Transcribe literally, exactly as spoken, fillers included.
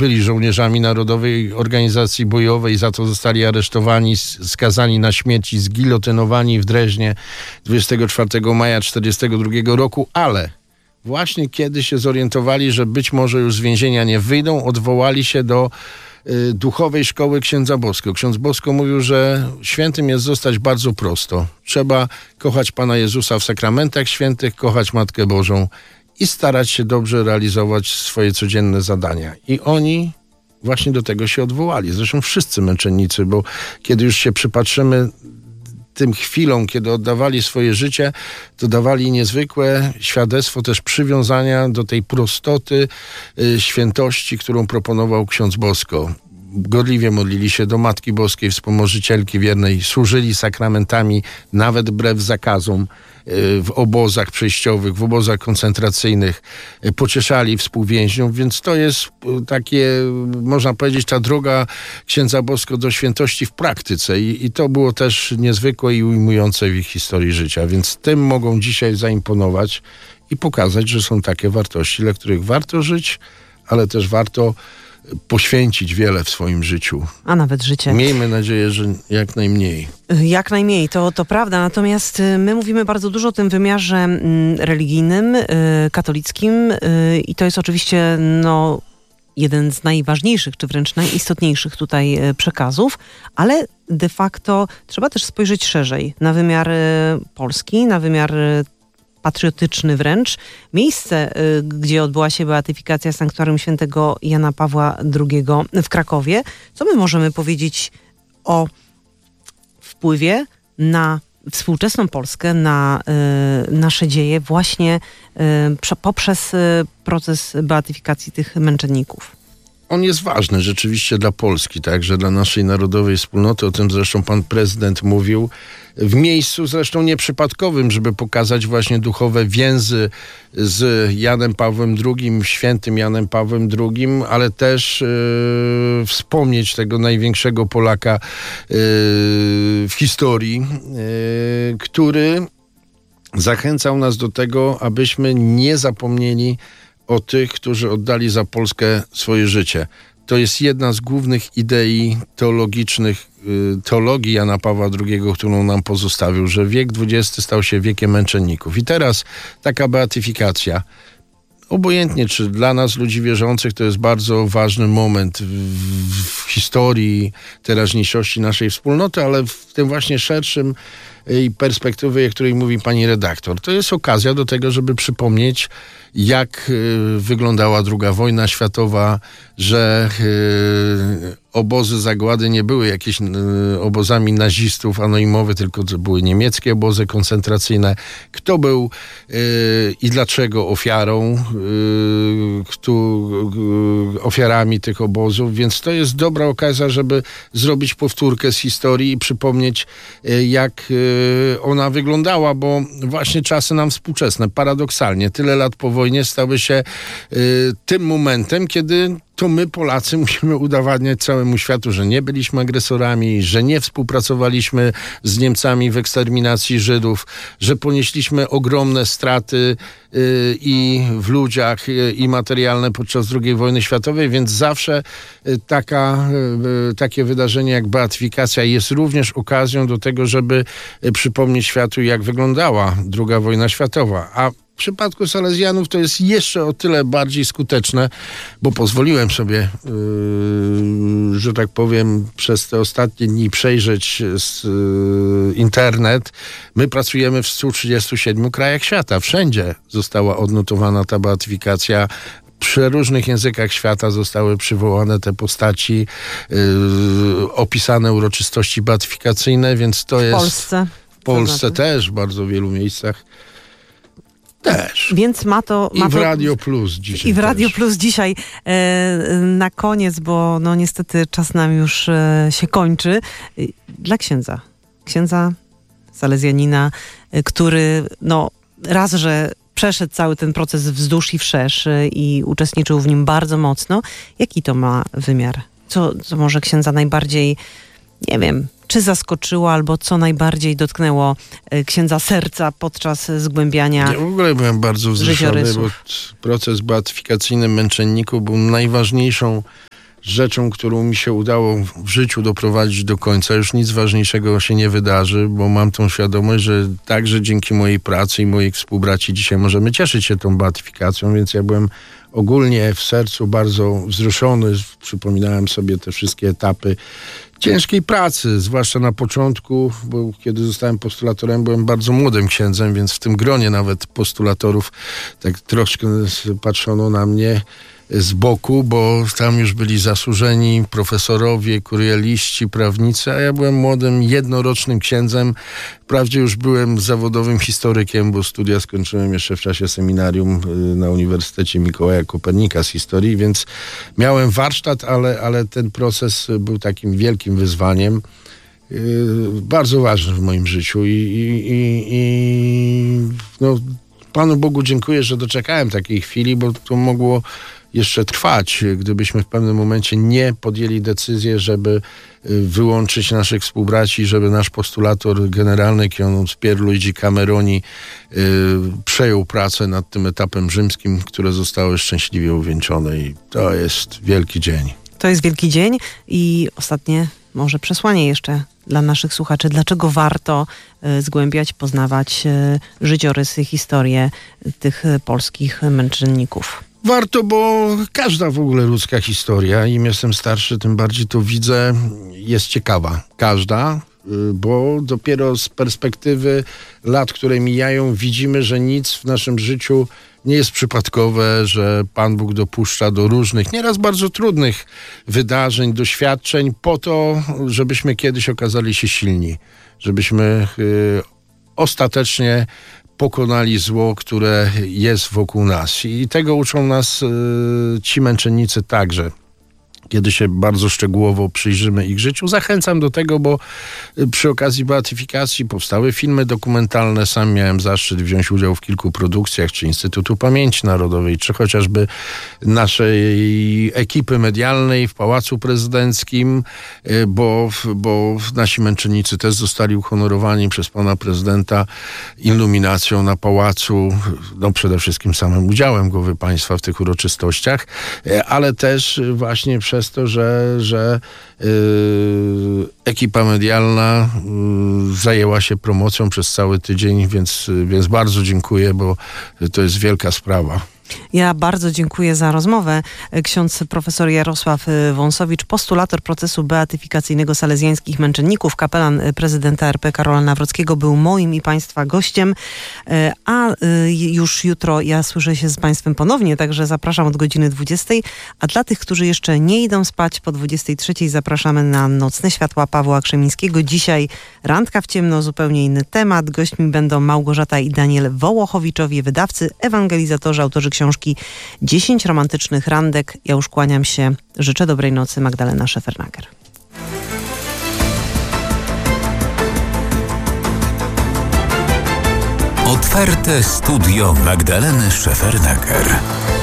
byli żołnierzami Narodowej Organizacji Bojowej, za to zostali aresztowani, skazani na śmierć i zgilotynowani w Dreźnie dwudziestego czwartego maja tysiąc dziewięćset czterdziestego drugiego roku, ale właśnie kiedy się zorientowali, że być może już z więzienia nie wyjdą, odwołali się do y, duchowej szkoły księdza Bosko. Ksiądz Bosko mówił, że świętym jest zostać bardzo prosto. Trzeba kochać Pana Jezusa w sakramentach świętych, kochać Matkę Bożą i starać się dobrze realizować swoje codzienne zadania. I oni właśnie do tego się odwołali. Zresztą wszyscy męczennicy, bo kiedy już się przypatrzymy tym chwilom, kiedy oddawali swoje życie, to dawali niezwykłe świadectwo też przywiązania do tej prostoty, y, świętości, którą proponował ksiądz Bosko. Gorliwie modlili się do Matki Boskiej, Wspomożycielki Wiernej, służyli sakramentami, nawet wbrew zakazom, w obozach przejściowych, w obozach koncentracyjnych, pocieszali współwięźniów, więc to jest takie, można powiedzieć, ta droga księdza Bosko do świętości w praktyce i, i to było też niezwykłe i ujmujące w ich historii życia, więc tym mogą dzisiaj zaimponować i pokazać, że są takie wartości, dla których warto żyć, ale też warto poświęcić wiele w swoim życiu. A nawet życie. Miejmy nadzieję, że jak najmniej. Jak najmniej, to, to prawda. Natomiast my mówimy bardzo dużo o tym wymiarze mm, religijnym, y, katolickim y, i to jest oczywiście no, jeden z najważniejszych, czy wręcz najistotniejszych tutaj y, przekazów, ale de facto trzeba też spojrzeć szerzej na wymiar y, polski, na wymiar y, patriotyczny wręcz. Miejsce, y, gdzie odbyła się beatyfikacja Sanktuarium Świętego Jana Pawła drugiego w Krakowie. Co my możemy powiedzieć o wpływie na współczesną Polskę, na y, nasze dzieje właśnie y, prze, poprzez y, proces beatyfikacji tych męczenników? On jest ważny rzeczywiście dla Polski, także dla naszej narodowej wspólnoty. O tym zresztą pan prezydent mówił. W miejscu zresztą nieprzypadkowym, żeby pokazać właśnie duchowe więzy z Janem Pawłem drugim, świętym Janem Pawłem drugim, ale też yy, wspomnieć tego największego Polaka yy, w historii, yy, który zachęcał nas do tego, abyśmy nie zapomnieli o tych, którzy oddali za Polskę swoje życie. To jest jedna z głównych idei teologicznych, teologii Jana Pawła drugiego, którą nam pozostawił, że wiek dwudziesty stał się wiekiem męczenników. I teraz taka beatyfikacja, obojętnie czy dla nas, ludzi wierzących, to jest bardzo ważny moment w, w historii teraźniejszości naszej wspólnoty, ale w tym właśnie szerszym i perspektywy, o której mówi pani redaktor. To jest okazja do tego, żeby przypomnieć, jak y, wyglądała druga wojna światowa, że y, obozy zagłady nie były jakieś y, obozami nazistów anonimowych, tylko to były niemieckie obozy koncentracyjne. Kto był y, i dlaczego ofiarą, y, kto, y, ofiarami tych obozów, więc to jest dobra okazja, żeby zrobić powtórkę z historii i przypomnieć, y, jak y, ona wyglądała, bo właśnie czasy nam współczesne, paradoksalnie, tyle lat po wojnie stały się y, tym momentem, kiedy to my, Polacy, musimy udowadniać całemu światu, że nie byliśmy agresorami, że nie współpracowaliśmy z Niemcami w eksterminacji Żydów, że ponieśliśmy ogromne straty y, i w ludziach, y, i materialne podczas drugiej wojny światowej, więc zawsze y, taka, y, takie wydarzenie jak beatyfikacja jest również okazją do tego, żeby y, przypomnieć światu, jak wyglądała druga wojna światowa. A w przypadku Salezjanów to jest jeszcze o tyle bardziej skuteczne, bo pozwoliłem sobie, yy, że tak powiem, przez te ostatnie dni przejrzeć z, yy, internet. My pracujemy w stu trzydziestu siedmiu krajach świata. Wszędzie została odnotowana ta beatyfikacja. W przeróżnych językach świata zostały przywołane te postaci, yy, opisane uroczystości beatyfikacyjne, więc to w jest... Polsce. W Polsce też, w bardzo wielu miejscach. Też. Więc ma to... Ma I w to, Radio Plus dzisiaj I w Radio też. Plus dzisiaj e, na koniec, bo no niestety czas nam już e, się kończy. E, dla księdza. Księdza salezjanina, e, który no raz, że przeszedł cały ten proces wzdłuż i wszerz e, i uczestniczył w nim bardzo mocno. Jaki to ma wymiar? Co, co może księdza najbardziej, nie wiem, czy zaskoczyło, albo co najbardziej dotknęło księdza serca podczas zgłębiania? Ja w ogóle byłem bardzo wzruszony, bo proces beatyfikacyjny męczenników był najważniejszą rzeczą, którą mi się udało w życiu doprowadzić do końca. Już nic ważniejszego się nie wydarzy, bo mam tą świadomość, że także dzięki mojej pracy i moich współbraci dzisiaj możemy cieszyć się tą beatyfikacją, więc ja byłem ogólnie w sercu bardzo wzruszony. Przypominałem sobie te wszystkie etapy ciężkiej pracy, zwłaszcza na początku, bo kiedy zostałem postulatorem, byłem bardzo młodym księdzem, więc w tym gronie nawet postulatorów tak troszkę patrzono na mnie z boku, bo tam już byli zasłużeni profesorowie, kurieliści, prawnicy, a ja byłem młodym, jednorocznym księdzem. Wprawdzie już byłem zawodowym historykiem, bo studia skończyłem jeszcze w czasie seminarium na Uniwersytecie Mikołaja Kopernika z historii, więc miałem warsztat, ale, ale ten proces był takim wielkim wyzwaniem. Bardzo ważny w moim życiu i, i, i, i no, Panu Bogu dziękuję, że doczekałem takiej chwili, bo to mogło jeszcze trwać, gdybyśmy w pewnym momencie nie podjęli decyzji, żeby wyłączyć naszych współbraci, żeby nasz postulator generalny, ksiądz Pierluigi Cameroni, yy, przejął pracę nad tym etapem rzymskim, które zostały szczęśliwie uwieńczone i to jest wielki dzień. To jest wielki dzień i ostatnie może przesłanie jeszcze dla naszych słuchaczy. Dlaczego warto y, zgłębiać, poznawać y, życiorysy, historię tych y, polskich męczenników? Warto, bo każda w ogóle ludzka historia, im jestem starszy, tym bardziej to widzę, jest ciekawa. Każda, bo dopiero z perspektywy lat, które mijają, widzimy, że nic w naszym życiu nie jest przypadkowe, że Pan Bóg dopuszcza do różnych, nieraz bardzo trudnych wydarzeń, doświadczeń po to, żebyśmy kiedyś okazali się silni, żebyśmy y, ostatecznie pokonali zło, które jest wokół nas. I tego uczą nas y, ci męczennicy także. Kiedy się bardzo szczegółowo przyjrzymy ich życiu. Zachęcam do tego, bo przy okazji beatyfikacji powstały filmy dokumentalne. Sam miałem zaszczyt wziąć udział w kilku produkcjach, czy Instytutu Pamięci Narodowej, czy chociażby naszej ekipy medialnej w Pałacu Prezydenckim, bo, bo nasi męczennicy też zostali uhonorowani przez pana prezydenta iluminacją na pałacu, no przede wszystkim samym udziałem głowy państwa w tych uroczystościach, ale też właśnie przez to, że, że yy, ekipa medialna yy, zajęła się promocją przez cały tydzień, więc, więc bardzo dziękuję, bo to jest wielka sprawa. Ja bardzo dziękuję za rozmowę. Ksiądz profesor Jarosław Wąsowicz, postulator procesu beatyfikacyjnego salezjańskich męczenników, kapelan prezydenta R P Karola Nawrockiego, był moim i państwa gościem, a już jutro ja słyszę się z państwem ponownie, także zapraszam od godziny dwudziestej, a dla tych, którzy jeszcze nie idą spać, po dwudziestej trzeciej zapraszamy na Nocne Światła Pawła Krzemińskiego. Dzisiaj randka w ciemno, zupełnie inny temat. Gośćmi będą Małgorzata i Daniel Wołochowiczowie, wydawcy, ewangelizatorzy, autorzy książki dziesięć romantycznych randek. Ja już kłaniam się. Życzę dobrej nocy. Magdalena Szefernaker. Otwarte studio Magdaleny Szefernaker.